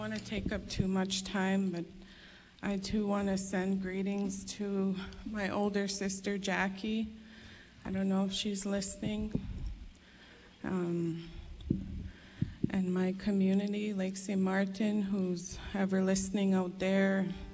want to take up too much time, but I too want to send greetings to my older sister, Jackie. I don't know if she's listening. And my community, Lake St. Martin, who's ever listening out there,